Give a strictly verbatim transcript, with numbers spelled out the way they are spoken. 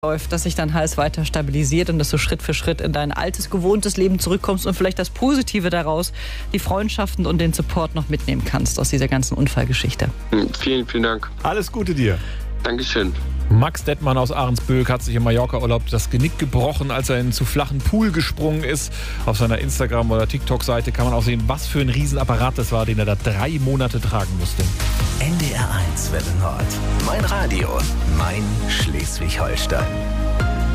läuft, dass sich dein Hals weiter stabilisiert und dass du Schritt für Schritt in dein altes, gewohntes Leben zurückkommst und vielleicht das Positive daraus, die Freundschaften und den Support noch mitnehmen kannst aus dieser ganzen Unfallgeschichte. Vielen, vielen Dank. Alles Gute dir. Dankeschön. Max Dettmann aus Ahrensböck hat sich im Mallorca-Urlaub das Genick gebrochen, als er in einen zu flachen Pool gesprungen ist. Auf seiner Instagram- oder TikTok-Seite kann man auch sehen, was für ein Riesenapparat das war, den er da drei Monate tragen musste. N D R eins Welle Nord. Mein Radio. Mein Schleswig-Holstein.